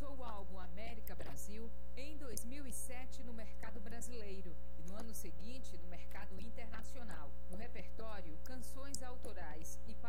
lançou o álbum América Brasil em 2007 no mercado brasileiro e no ano seguinte no mercado internacional. No repertório, canções autorais e